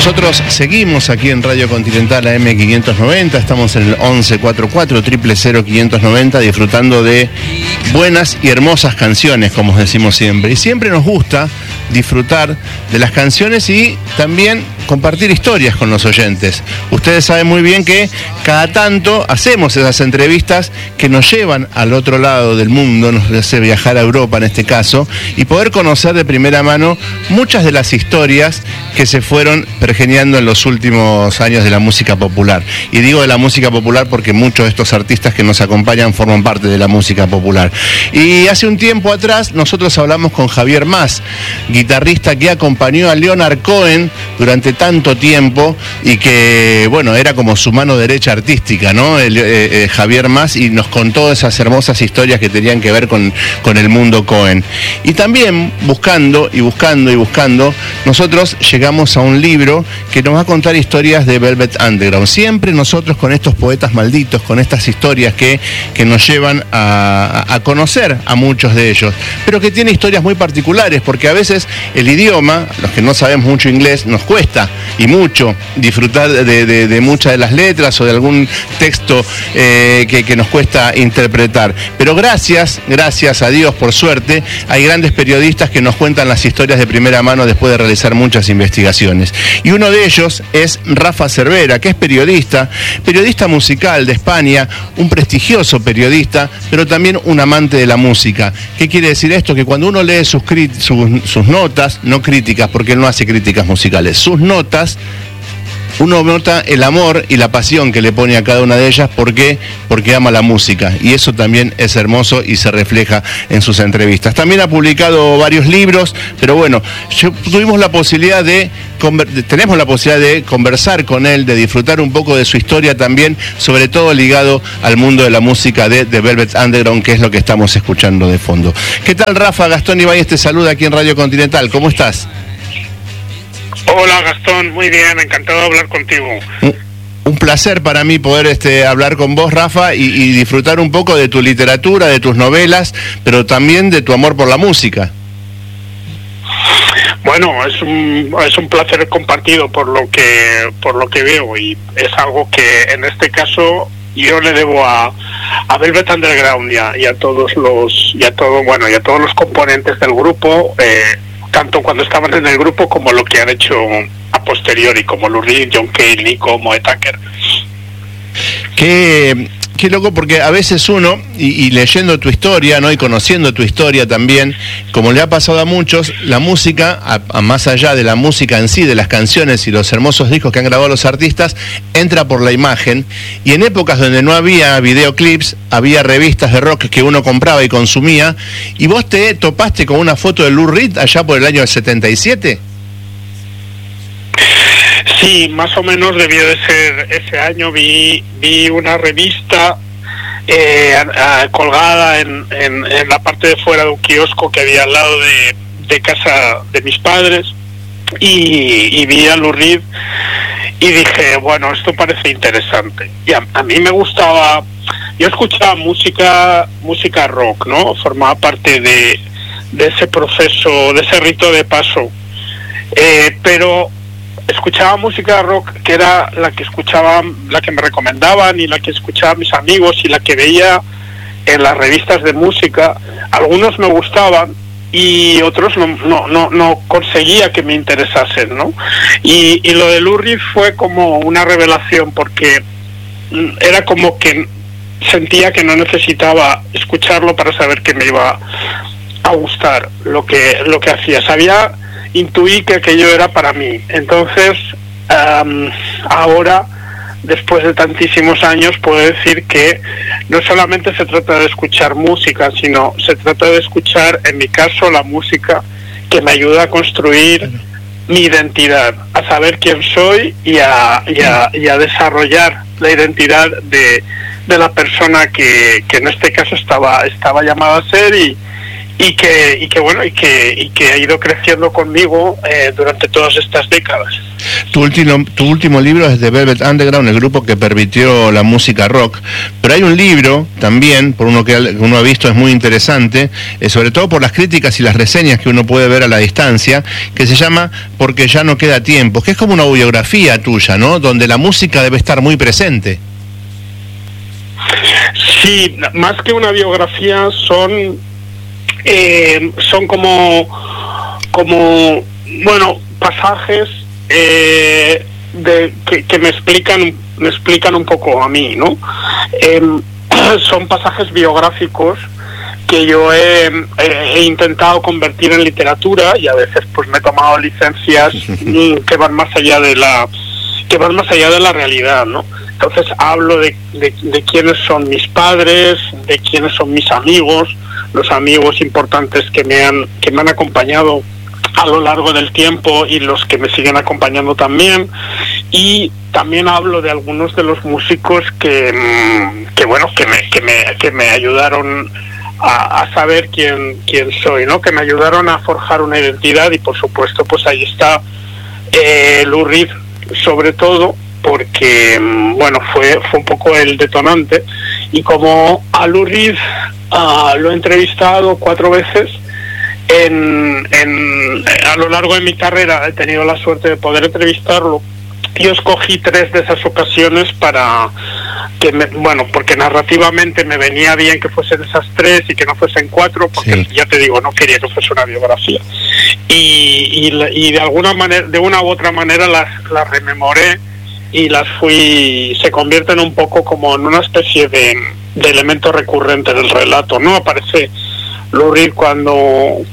Nosotros seguimos aquí en Radio Continental AM590, estamos en el 1144-000-590 disfrutando de buenas y hermosas canciones, como decimos siempre. Y siempre nos gusta disfrutar de las canciones y también compartir historias con los oyentes. Ustedes saben muy bien que cada tanto hacemos esas entrevistas que nos llevan al otro lado del mundo, nos hace viajar a Europa en este caso, y poder conocer de primera mano muchas de las historias que se fueron pergeñando en los últimos años de la música popular. Y digo de la música popular porque muchos de estos artistas que nos acompañan forman parte de la música popular. Y hace un tiempo atrás nosotros hablamos con Javier Mas, guitarrista que acompañó a Leonard Cohen durante tanto tiempo y que, bueno, era como su mano derecha artística, ¿no? Javier Mas, y nos contó esas hermosas historias que tenían que ver con el mundo Cohen. Y también buscando, nosotros llegamos a un libro que nos va a contar historias de Velvet Underground. Siempre nosotros con estos poetas malditos, con estas historias que nos llevan a conocer a muchos de ellos, pero que tiene historias muy particulares, porque a veces el idioma, los que no sabemos mucho inglés, nos cuesta y mucho disfrutar de muchas de las letras o de algún texto que nos cuesta interpretar. Pero gracias a Dios, por suerte, hay grandes periodistas que nos cuentan las historias de primera mano después de realizar muchas investigaciones. Y uno de ellos es Rafa Cervera, que es periodista musical de España, un prestigioso periodista, pero también un amante de la música. ¿Qué quiere decir esto? Que cuando uno lee sus notas, no críticas, porque él no hace críticas musicales, sus notas, uno nota el amor y la pasión que le pone a cada una de ellas porque ama la música, y eso también es hermoso y se refleja en sus entrevistas. También ha publicado varios libros, pero bueno, tenemos la posibilidad de conversar con él, de disfrutar un poco de su historia también, sobre todo ligado al mundo de la música de Velvet Underground, que es lo que estamos escuchando de fondo. ¿Qué tal, Rafa? Gastón Ibáñez te saluda aquí en Radio Continental. ¿Cómo estás? Hola, Gastón, muy bien, encantado de hablar contigo. Un placer para mí poder hablar con vos, Rafa, y disfrutar un poco de tu literatura, de tus novelas, pero también de tu amor por la música. Bueno, es un placer compartido por lo que veo, y es algo que en este caso yo le debo a Velvet Underground y a todos los componentes del grupo, tanto cuando estaban en el grupo como lo que han hecho a posteriori, como Lou Reed, John Cale, Nico, Moe Tucker. Qué loco, porque a veces uno, y leyendo tu historia, ¿no?, y conociendo tu historia también, como le ha pasado a muchos, la música, más allá de la música en sí, de las canciones y los hermosos discos que han grabado los artistas, entra por la imagen, y en épocas donde no había videoclips, había revistas de rock que uno compraba y consumía, y vos te topaste con una foto de Lou Reed allá por el año 77. Sí, más o menos debió de ser ese año. Vi una revista colgada en la parte de fuera de un kiosco que había al lado de casa de mis padres, y vi a Lou Reed y dije, bueno, esto parece interesante. Y a mí me gustaba, yo escuchaba música rock, ¿no? Formaba parte de ese proceso, de ese rito de paso, pero escuchaba música rock que era la que me recomendaban y la que escuchaba mis amigos y la que veía en las revistas de música. Algunos me gustaban y otros no conseguía que me interesasen, ¿no? Y lo de Lou Reed fue como una revelación, porque era como que sentía que no necesitaba escucharlo para saber que me iba a gustar lo que hacía. Intuí que aquello era para mí. Entonces, ahora, después de tantísimos años, puedo decir que no solamente se trata de escuchar música, sino se trata de escuchar, en mi caso, la música que me ayuda a construir mi identidad, a saber quién soy y a desarrollar la identidad de la persona que en este caso estaba llamada a ser, y que ha ido creciendo conmigo durante todas estas décadas. Tu último libro es The Velvet Underground, el grupo que permitió la música rock, pero hay un libro también, por uno que uno ha visto, es muy interesante, sobre todo por las críticas y las reseñas que uno puede ver a la distancia, que se llama Porque ya no queda tiempo, que es como una biografía tuya, ¿no? Donde la música debe estar muy presente. Sí, más que una biografía son como bueno, pasajes que me explican un poco a mí, ¿no? Son pasajes biográficos que yo he intentado convertir en literatura, y a veces pues me he tomado licencias que van más allá de la realidad, ¿no? Entonces hablo de quiénes son mis padres, de quiénes son mis amigos, los amigos importantes que me han acompañado a lo largo del tiempo y los que me siguen acompañando también, y también hablo de algunos de los músicos que me ayudaron a saber quién soy, ¿no? Que me ayudaron a forjar una identidad, y por supuesto pues ahí está Lou Reed, sobre todo porque fue un poco el detonante. Y como a Lou Reed lo he entrevistado 4 veces a lo largo de mi carrera, he tenido la suerte de poder entrevistarlo. Yo escogí 3 de esas ocasiones para porque narrativamente me venía bien que fuesen esas 3 y que no fuesen 4, porque sí, ya te digo, no quería que fuese una biografía. Y de alguna manera, de una u otra manera, las rememoré y se convierten un poco como en una especie de elemento recurrente del relato, ¿no? Aparece Lou Reed cuando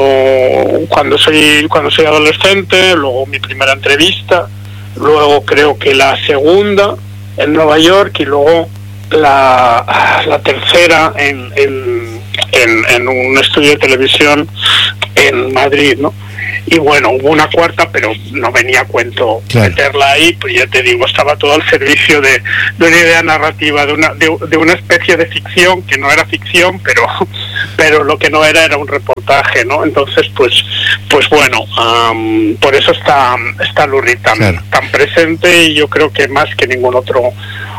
soy adolescente, luego mi primera entrevista, luego creo que la segunda en Nueva York, y luego la tercera en un estudio de televisión en Madrid, ¿no? Y bueno, hubo una cuarta, pero no venía a cuento meterla ahí, pues ya te digo, estaba todo al servicio de una idea narrativa, de una especie de ficción, que no era ficción, pero lo que no era un reportaje, ¿no? Entonces, pues bueno, por eso está Lou Reed tan presente, y yo creo que más que ningún otro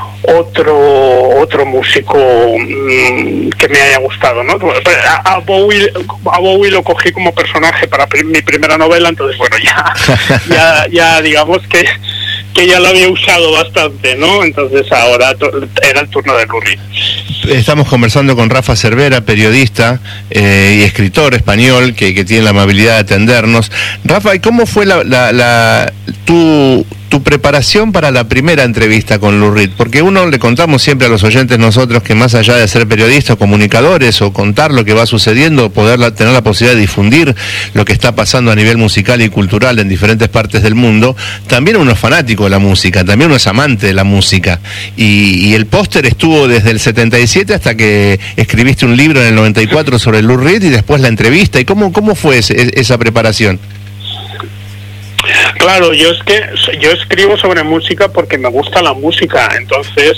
músico que me haya gustado, ¿no? A Bowie lo cogí como personaje para mi primera novela, entonces bueno, ya digamos que ya lo había usado bastante, ¿no? Entonces ahora era el turno de Lou Reed. Estamos conversando con Rafa Cervera, periodista y escritor español que tiene la amabilidad de atendernos. Rafa, ¿y cómo fue tu preparación para la primera entrevista con Lou Reed? Porque uno le contamos siempre a los oyentes nosotros que más allá de ser periodistas o comunicadores o contar lo que va sucediendo, tener la posibilidad de difundir lo que está pasando a nivel musical y cultural en diferentes partes del mundo, también uno es fanático de la música, también uno es amante de la música, y el póster estuvo desde el 77 hasta que escribiste un libro en el 94 sobre Lou Reed, y después la entrevista. ¿Y cómo fue esa preparación? Claro, yo escribo sobre música porque me gusta la música, entonces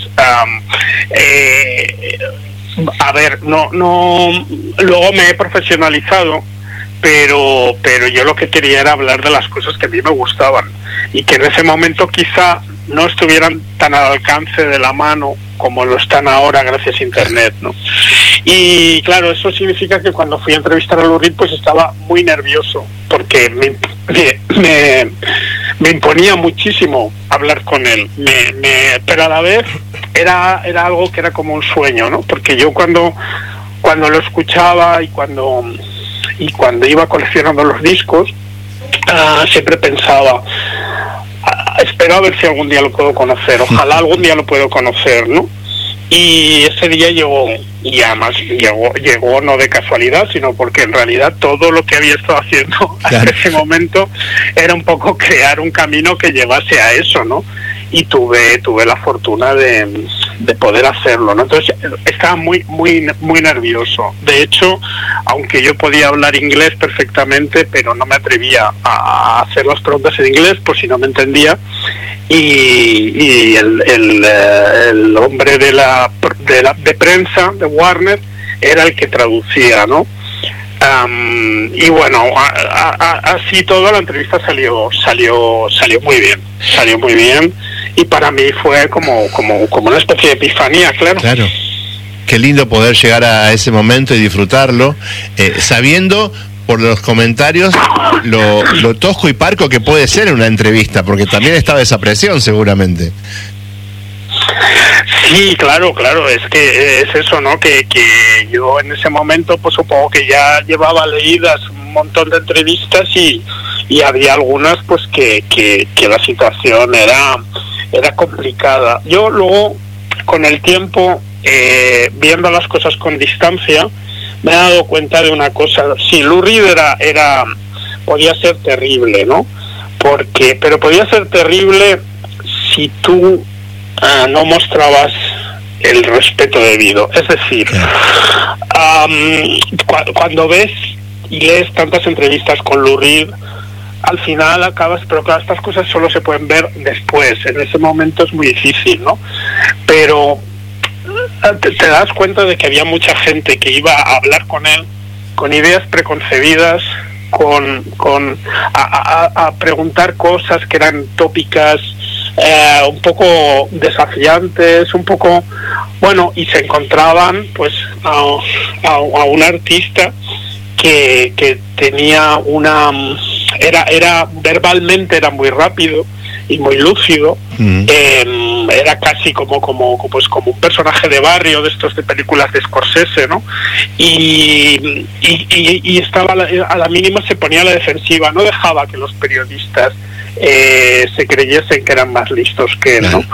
a ver, no luego me he profesionalizado, pero yo lo que quería era hablar de las cosas que a mí me gustaban y que en ese momento quizá no estuvieran tan al alcance de la mano como lo están ahora gracias a internet, ¿no? Y claro, eso significa que cuando fui a entrevistar a Lou Reed pues estaba muy nervioso, porque me imponía muchísimo hablar con él, pero a la vez era algo que era como un sueño, ¿no? Porque yo cuando lo escuchaba y cuando iba coleccionando los discos, siempre pensaba, espero a ver si algún día lo puedo conocer, ojalá algún día lo puedo conocer, ¿no? Y ese día llegó, y además llegó no de casualidad, sino porque en realidad todo lo que había estado haciendo hasta ese momento era un poco crear un camino que llevase a eso, ¿no? Y tuve la fortuna de poder hacerlo, ¿no? Entonces estaba muy nervioso. De hecho, aunque yo podía hablar inglés perfectamente, pero no me atrevía a hacer las preguntas en inglés por si no me entendía. Y el hombre de prensa de Warner era el que traducía, ¿no? Y bueno, así todo, la entrevista salió muy bien, y para mí fue como una especie de epifanía, claro. Claro. Qué lindo poder llegar a ese momento y disfrutarlo, sabiendo por los comentarios lo tosco y parco que puede ser en una entrevista, porque también estaba esa presión seguramente. Sí, claro, es que es eso, ¿no? Que yo en ese momento, pues supongo que ya llevaba leídas un montón de entrevistas y había algunas pues que la situación era complicada. Yo luego, con el tiempo, viendo las cosas con distancia, me he dado cuenta de una cosa. Sí, Lou Reed podía ser terrible, ¿no? Pero podía ser terrible si tú no mostrabas el respeto debido. Es decir, cuando ves y lees tantas entrevistas con Lou Reed, al final acabas, pero claro, estas cosas solo se pueden ver después. En ese momento es muy difícil, ¿no? Pero te das cuenta de que había mucha gente que iba a hablar con él con ideas preconcebidas, a preguntar cosas que eran tópicas, un poco desafiantes, un poco, bueno, y se encontraban pues a un artista que tenía verbalmente era muy rápido y muy lúcido. Era casi como un personaje de barrio de estos de películas de Scorsese, ¿no? Y estaba a la mínima se ponía a la defensiva, no dejaba que los periodistas se creyesen que eran más listos que él, ¿no?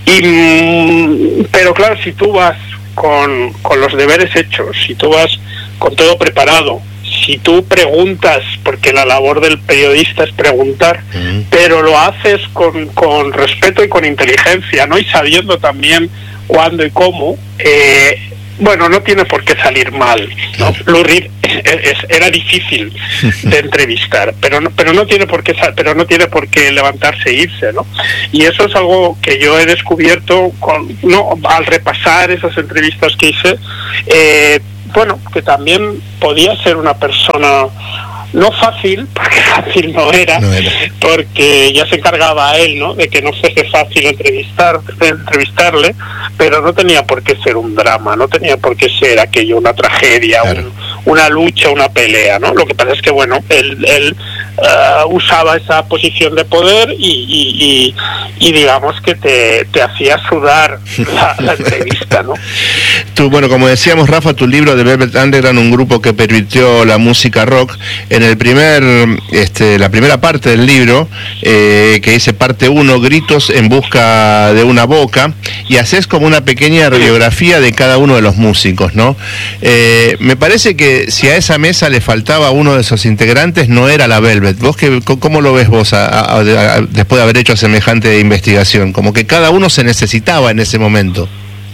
Pero claro, si tú vas con los deberes hechos, si tú vas con todo preparado, si tú preguntas, porque la labor del periodista es preguntar, pero lo haces con respeto y con inteligencia, ¿no? Y sabiendo también cuándo y cómo, bueno, no tiene por qué salir mal, ¿no? Lou Reed era difícil de entrevistar, pero no tiene por qué levantarse e irse, ¿no? Y eso es algo que yo he descubierto al repasar esas entrevistas que hice. Bueno, que también podía ser una persona no fácil, porque fácil no era, porque ya se encargaba a él, ¿no?, de que no fuese fácil entrevistarle, pero no tenía por qué ser un drama, no tenía por qué ser aquello una tragedia, claro, una lucha, una pelea, ¿no? Lo que pasa es que, bueno, él usaba esa posición de poder y digamos que te hacía sudar la entrevista, ¿no? Tú, bueno, como decíamos, Rafa, tu libro de Velvet Underground, un grupo que permitió la música rock, en la primera parte del libro, que dice parte 1, Gritos en busca de una boca, y haces como una pequeña radiografía de cada uno de los músicos, ¿no? Me parece que si a esa mesa le faltaba uno de esos integrantes, no era la Velvet. ¿Vos cómo lo ves vos después de haber hecho semejante investigación? Como que cada uno se necesitaba en ese momento.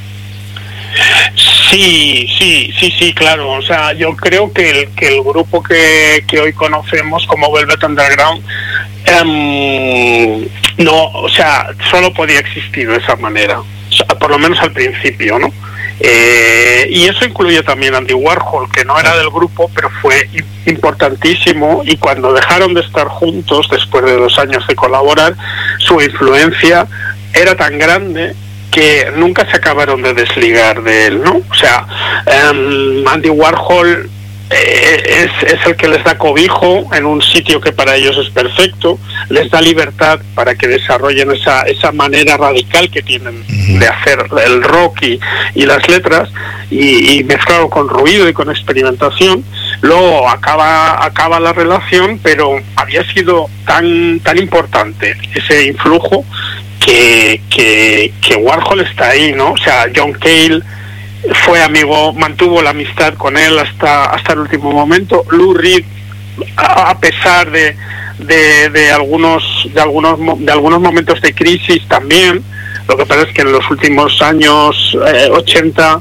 Sí, claro. O sea, yo creo que el grupo que hoy conocemos como Velvet Underground, no, o sea, solo podía existir de esa manera, o sea, por lo menos al principio, ¿no? Y eso incluye también a Andy Warhol, que no era del grupo, pero fue importantísimo, y cuando dejaron de estar juntos, después de 2 años de colaborar, su influencia era tan grande que nunca se acabaron de desligar de él, ¿no? O sea, Andy Warhol es el que les da cobijo en un sitio que para ellos es perfecto, les da libertad para que desarrollen esa manera radical que tienen de hacer el rock y las letras, y mezclado con ruido y con experimentación. Luego acaba la relación, pero había sido tan importante ese influjo que Warhol está ahí, ¿no? O sea, John Cale fue amigo, mantuvo la amistad con él hasta el último momento. Lou Reed, a pesar de algunos momentos de crisis también. Lo que pasa es que en los últimos años 80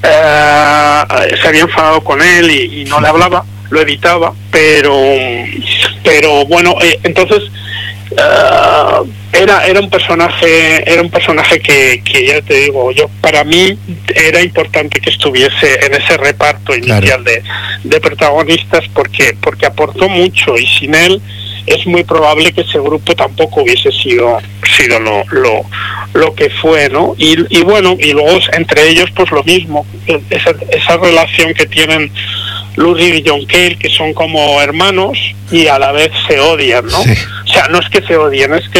se había enfadado con él y no le hablaba, lo evitaba, pero bueno, entonces Era un personaje que ya te digo, para mí era importante que estuviese en ese reparto inicial, claro, de protagonistas, porque aportó mucho, y sin él es muy probable que ese grupo tampoco hubiese sido lo que fue, ¿no? Y bueno, y luego entre ellos pues lo mismo, esa relación que tienen Lou Reed y John Cale, que son como hermanos y a la vez se odian, ¿no? Sí. O sea, no es que se odien, es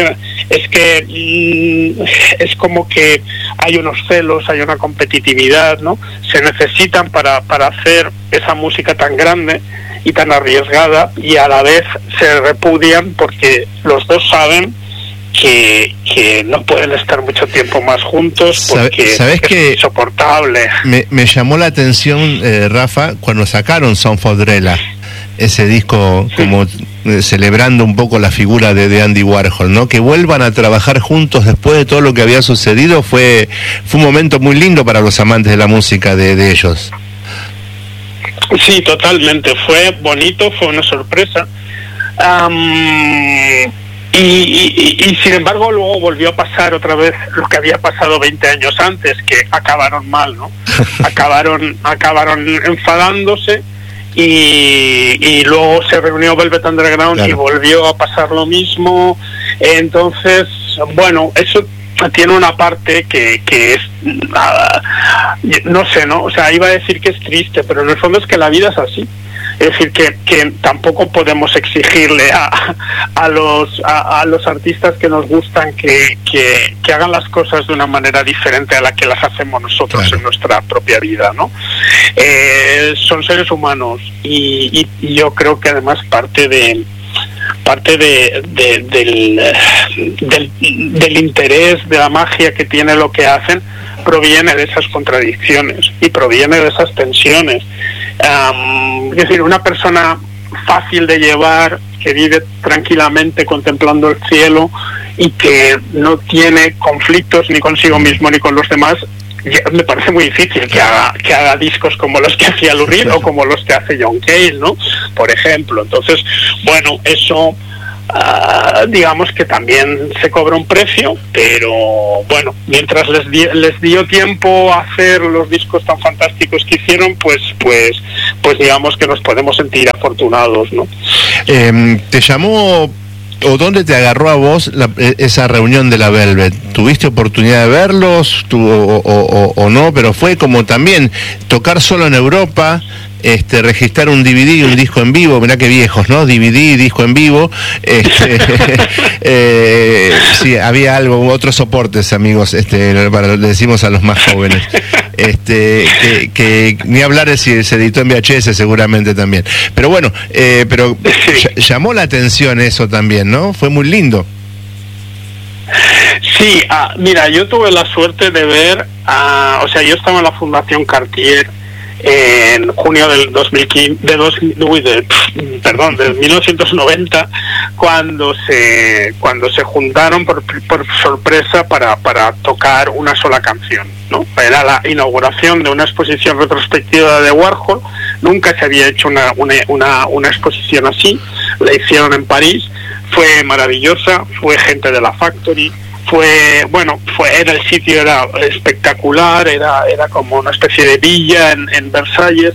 como que hay unos celos, hay una competitividad, ¿no? Se necesitan para hacer esa música tan grande y tan arriesgada, y a la vez se repudian porque los dos saben que no pueden estar mucho tiempo más juntos, porque ¿sabes que es insoportable? Me llamó la atención, Rafa, cuando sacaron Son Fodrella, ese disco como celebrando un poco la figura de Andy Warhol, ¿no? Que vuelvan a trabajar juntos después de todo lo que había sucedido fue un momento muy lindo para los amantes de la música de ellos. Sí, totalmente, fue bonito, fue una sorpresa. Y sin embargo luego volvió a pasar otra vez lo que había pasado 20 años antes, que acabaron mal, ¿no? acabaron enfadándose, y luego se reunió Velvet Underground, claro, y volvió a pasar lo mismo. Entonces, bueno, eso tiene una parte que es no sé, ¿no? O sea, iba a decir que es triste, pero en el fondo es que la vida es así. Es decir, que tampoco podemos exigirle a los artistas que nos gustan que hagan las cosas de una manera diferente a la que las hacemos nosotros, claro, en nuestra propia vida, ¿no? Son seres humanos, y yo creo que además parte del interés, de la magia que tiene lo que hacen, proviene de esas contradicciones y proviene de esas tensiones. Es decir, una persona fácil de llevar, que vive tranquilamente contemplando el cielo y que no tiene conflictos ni consigo mismo ni con los demás, me parece muy difícil que haga discos como los que hacía Lou Reed o como los que hace John Cale, ¿no? Por ejemplo. Entonces, bueno, eso digamos que también se cobra un precio, pero bueno, mientras les dio tiempo a hacer los discos tan fantásticos que hicieron, pues digamos que nos podemos sentir afortunados, ¿no? ¿Te llamó o dónde te agarró a vos esa reunión de la Velvet? ¿Tuviste oportunidad de verlos o no? Pero fue como también tocar solo en Europa, registrar un DVD y un disco en vivo. Mirá qué viejos, ¿no? DVD y disco en vivo. Sí, había otros soportes, amigos, le decimos a los más jóvenes. Que ni hablar de si se editó en VHS seguramente también. Pero bueno, pero llamó la atención eso también, ¿no? Fue muy lindo. Sí, mira, yo tuve la suerte de ver, o sea, yo estaba en la Fundación Cartier en junio del 1990, cuando se juntaron por sorpresa para tocar una sola canción, ¿no? Era la inauguración de una exposición retrospectiva de Warhol. Nunca se había hecho una exposición así. La hicieron en París, fue maravillosa, fue gente de la Factory, era el sitio, era espectacular, era como una especie de villa en Versalles,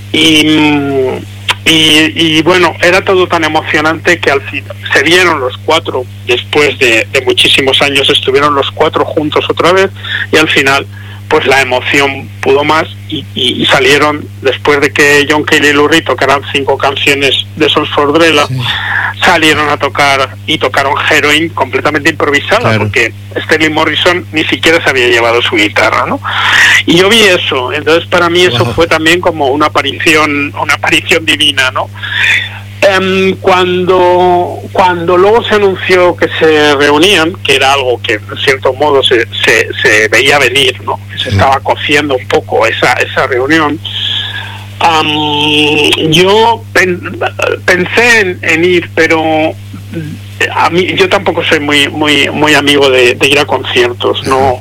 y bueno, era todo tan emocionante que al final se vieron los cuatro, después de muchísimos años estuvieron los cuatro juntos otra vez, y al final pues la emoción pudo más, y salieron, después de que John Cale y Lou Reed tocaran 5 canciones de Son Fodrella, sí, salieron a tocar y tocaron Heroin completamente improvisada, claro, porque Sterling Morrison ni siquiera se había llevado su guitarra, ¿no? Y yo vi eso, entonces para mí eso fue también como una aparición divina, ¿no? Cuando luego se anunció que se reunían, que era algo que en cierto modo se veía venir, ¿no? Que se estaba cociendo un poco esa reunión, yo pensé en ir, pero yo tampoco soy muy amigo de ir a conciertos. No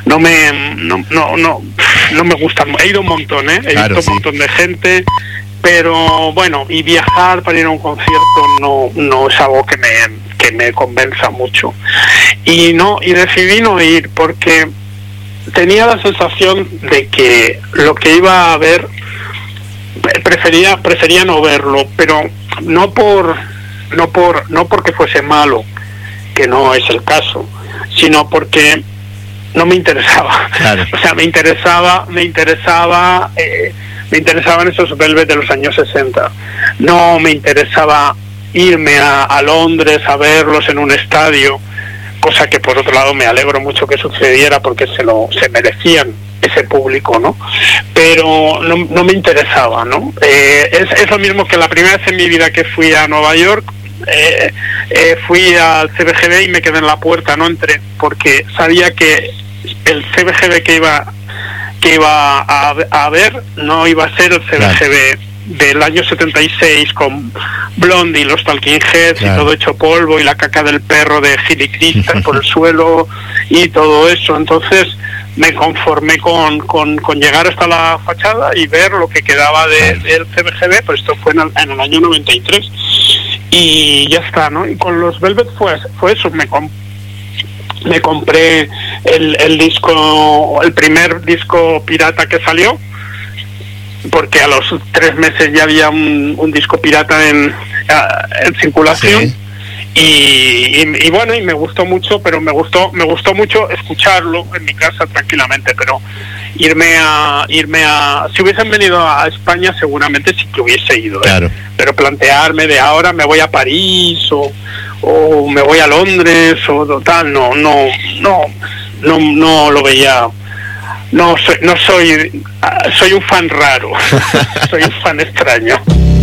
me gustan. He ido un montón, he visto un montón de gente, pero bueno, y viajar para ir a un concierto no es algo que que me convenza mucho. Y decidí no ir porque tenía la sensación de que lo que iba a ver prefería no verlo, pero no porque fuese malo, que no es el caso, sino porque no me interesaba. Claro. O sea, me interesaban esos Velvet de los años 60. No me interesaba irme a Londres a verlos en un estadio, cosa que por otro lado me alegro mucho que sucediera porque se merecían ese público, ¿no? Pero no me interesaba, ¿no? Es lo mismo que la primera vez en mi vida que fui a Nueva York. Fui al CBGB y me quedé en la puerta, no entré, porque sabía que el CBGB que iba a ver no iba a ser el CBGB del año 76 con Blondie, los Talking Heads, y todo hecho polvo, y la caca del perro de Gilly Crystal por el suelo y todo eso. Entonces me conformé con llegar hasta la fachada y ver lo que quedaba del CBGB, pues esto fue en el año 93, y ya está, ¿no? Y con los Velvet fue eso. Me compré el disco, el primer disco pirata que salió, porque a los 3 meses ya había un disco pirata en circulación. Sí. Y bueno, y me gustó mucho, pero me gustó mucho escucharlo en mi casa tranquilamente, pero irme a si hubiesen venido a España seguramente sí que hubiese ido, claro. Pero plantearme de ahora me voy a París o me voy a Londres o tal, no lo veía. Soy un fan raro. Soy un fan extraño.